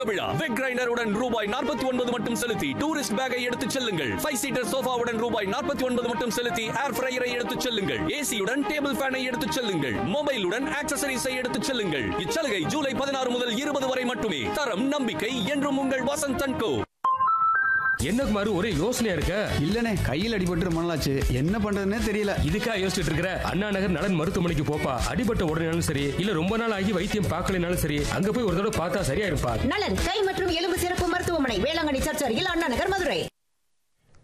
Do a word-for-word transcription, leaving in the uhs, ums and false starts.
விழா வெக் கிரைண்டருடன் ரூபாய் நாற்பத்தி ஒன்பது மட்டும் செலுத்தி டூரிஸ்ட் பேக்கை எடுத்துச் செல்லுங்கள். ஃபைவ் சீட்டர் சோஃபாவுடன் ரூபாய் நாற்பத்தி ஒன்பது மட்டும் செலுத்தி ஏர் ஃப்ரையரை எடுத்துச் செல்லுங்கள். ஏசியுடன் டேபிள் ஃபேனை எடுத்துச் செல்லுங்கள். மொபைலுடன் ஆக்சசரிஸை எடுத்துச் செல்லுங்கள். இச்சலுகை ஜூலை பதினாறு முதல் இருபது வரை மட்டுமே. தரம் நம்பிக்கை என்றும் உங்கள் வசந்த் அண்ட் கோ. என்ன குமார் ஒரே யோசனையா இருக்க? இல்லனே, கையில் அடிபட்டு ரொம்ப நாளாச்சு, என்ன பண்றதுன்னே தெரியல. இதுக்கா யோசிச்சுட்டு இருக்கிற? அண்ணா நகர் நலன் மருத்துவமனைக்கு போப்பா. அடிபட்ட உடனேனாலும் சரி, இல்ல ரொம்ப நாள் ஆகி வைத்தியம் பார்க்கலனாலும் சரி, அங்க போய் ஒரு தடவை பார்த்தா சரியா இருப்பா. நலன் கை மற்றும் எலும்பு சிறப்பு மருத்துவமனை, வேளாங்கண்ணி சர்ச் அருகில், அண்ணா நகர், மதுரை.